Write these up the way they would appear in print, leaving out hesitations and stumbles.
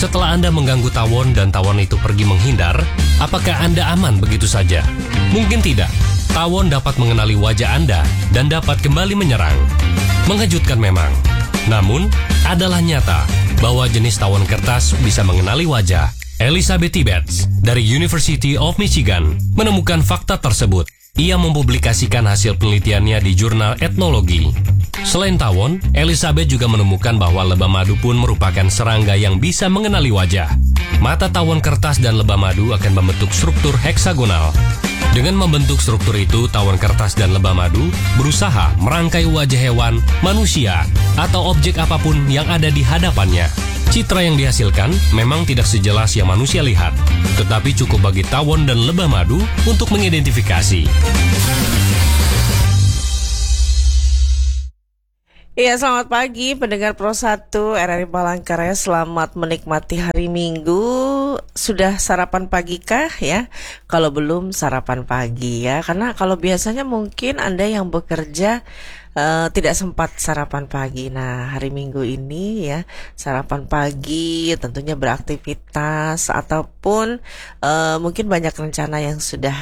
Setelah Anda mengganggu tawon dan tawon itu pergi menghindar, apakah Anda aman begitu saja? Mungkin tidak. Tawon dapat mengenali wajah Anda dan dapat kembali menyerang. Mengejutkan memang. Namun, adalah nyata bahwa jenis tawon kertas bisa mengenali wajah. Elizabeth Tibbets dari University of Michigan menemukan fakta tersebut. Ia mempublikasikan hasil penelitiannya di jurnal etnologi. Selain tawon, Elizabeth juga menemukan bahwa lebah madu pun merupakan serangga yang bisa mengenali wajah. Mata tawon kertas dan lebah madu akan membentuk struktur heksagonal. Dengan membentuk struktur itu, tawon kertas dan lebah madu berusaha merangkai wajah hewan, manusia, atau objek apapun yang ada di hadapannya. Citra yang dihasilkan memang tidak sejelas yang manusia lihat, tetapi cukup bagi tawon dan lebah madu untuk mengidentifikasi. Iya, selamat pagi pendengar Pro 1 RRI Palangkaraya. Selamat menikmati hari Minggu. Sudah sarapan pagi kah ya? Kalau belum, sarapan pagi ya. Karena kalau biasanya mungkin Anda yang bekerja tidak sempat sarapan pagi. Nah, hari Minggu ini ya, sarapan pagi tentunya beraktivitas ataupun mungkin banyak rencana yang sudah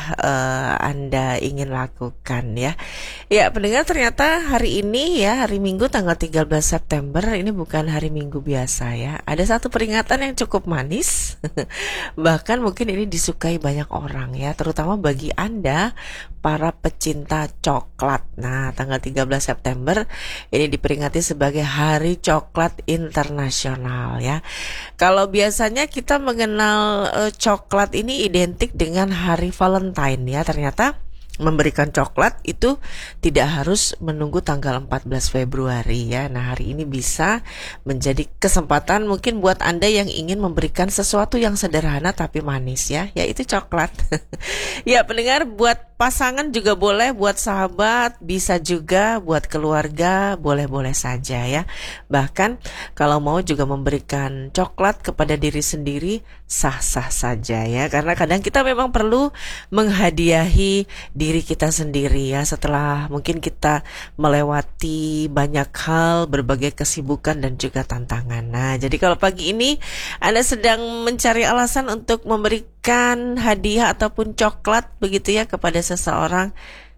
Anda ingin lakukan ya. Ya, pendengar, ternyata hari ini ya, hari Minggu tanggal 13 September ini bukan hari Minggu biasa ya. Ada satu peringatan yang cukup manis. Bahkan mungkin ini disukai banyak orang ya, terutama bagi Anda para pecinta coklat. Nah, tanggal 13 September ini diperingati sebagai Hari Coklat Internasional ya. Kalau biasanya kita mengenal coklat ini identik dengan Hari Valentine ya, ternyata memberikan coklat itu tidak harus menunggu tanggal 14 Februari ya. Nah, hari ini bisa menjadi kesempatan mungkin buat Anda yang ingin memberikan sesuatu yang sederhana tapi manis ya, yaitu coklat. Ya, pendengar, buat pasangan juga boleh, buat sahabat bisa juga, buat keluarga boleh-boleh saja ya. Bahkan kalau mau juga memberikan coklat kepada diri sendiri sah-sah saja ya, karena kadang kita memang perlu menghadiahi diri kita sendiri ya, setelah mungkin kita melewati banyak hal, berbagai kesibukan dan juga tantangan. Nah, jadi kalau pagi ini Anda sedang mencari alasan untuk memberikan hadiah ataupun coklat begitu ya kepada seseorang,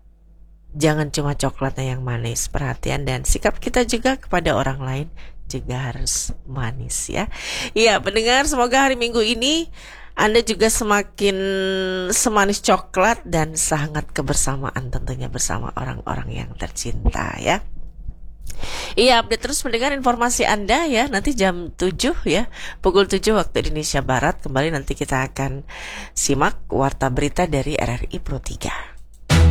jangan cuma coklatnya yang manis. Perhatian dan sikap kita juga kepada orang lain juga harus manis ya. Iya, pendengar, semoga hari Minggu ini Anda juga semakin semanis coklat dan sangat kebersamaan tentunya bersama orang-orang yang tercinta ya. Iya, update terus mendengar informasi Anda ya. Nanti jam 7 ya, pukul 7 waktu Indonesia Barat. Kembali nanti kita akan simak warta berita dari RRI Pro 3.